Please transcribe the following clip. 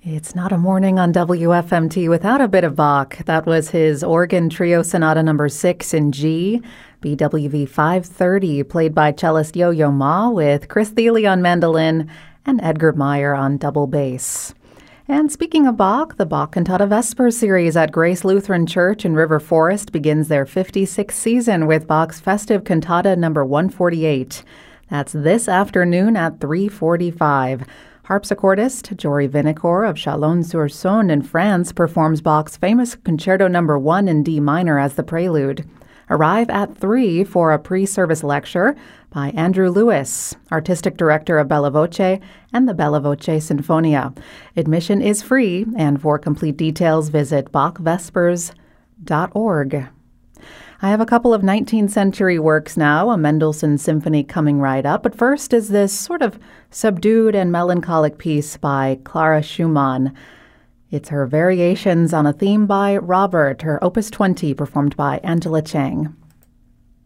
It's not a morning on WFMT without a bit of Bach. That was his Organ Trio Sonata number 6 in G, BWV 530, played by cellist Yo-Yo Ma with Chris Thile on mandolin and Edgar Meyer on double bass. And speaking of Bach, the Bach Cantata Vespers series at Grace Lutheran Church in River Forest begins their 56th season with Bach's festive cantata number 148. That's this afternoon at 3:45. Harpsichordist Jory Vinacourt of Chalon-sur-Saône in France performs Bach's famous Concerto No. 1 in D minor as the prelude. Arrive at 3 for a pre-service lecture by Andrew Lewis, artistic director of Bella Voce and the Bella Voce Sinfonia. Admission is free, and for complete details, visit bachvespers.org. I have a couple of 19th century works now, a Mendelssohn symphony coming right up. But first is this sort of subdued and melancholic piece by Clara Schumann. It's her Variations on a Theme by Robert, her Opus 20, performed by Angela Chang.